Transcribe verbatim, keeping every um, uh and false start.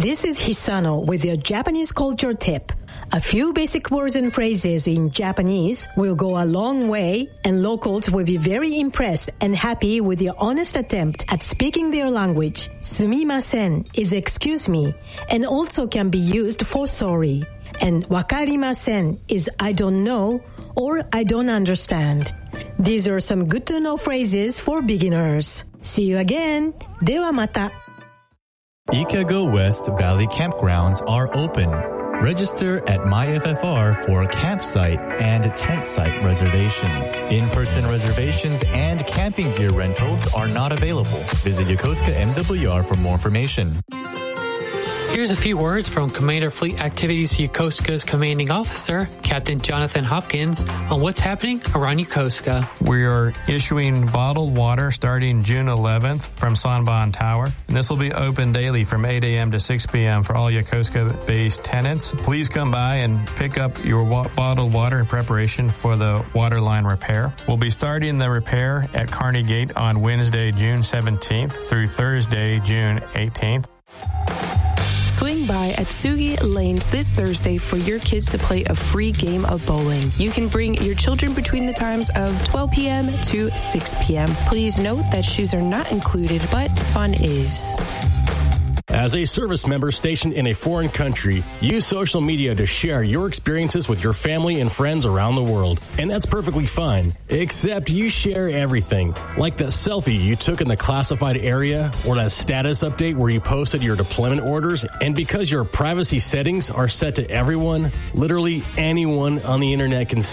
This is Hisano with your Japanese culture tip. A few basic words and phrases in Japanese will go a long way, and locals will be very impressed and happy with your honest attempt at speaking their language. Sumimasen is excuse me, and also can be used for sorry. And wakarimasen is I don't know or I don't understand. These are some good to know phrases for beginners. See you again. ではまた. Ikago West Valley campgrounds are open. Register at MyFFR for campsite and tent site reservations. In-person reservations and camping gear rentals are not available. Visit Yokosuka M W R for more information. Here's a few words from Commander Fleet Activities Yokosuka's commanding officer, Captain Jonathan Hopkins, on what's happening around Yokosuka. We are issuing bottled water starting June eleventh from Sanban Tower. And this will be open daily from eight a.m. to six p.m. for all Yokosuka-based tenants. Please come by and pick up your wa- bottled water in preparation for the water line repair. We'll be starting the repair at Kearney Gate on Wednesday, June seventeenth through Thursday, June eighteenth. Swing by at Tsugi Lanes this Thursday for your kids to play a free game of bowling. You can bring your children between the times of twelve p.m. to six p.m. Please note that shoes are not included, but fun is. As a service member stationed in a foreign country, use social media to share your experiences with your family and friends around the world. And that's perfectly fine, except you share everything. Like that selfie you took in the classified area, or that status update where you posted your deployment orders. And because your privacy settings are set to everyone, literally anyone on the internet can see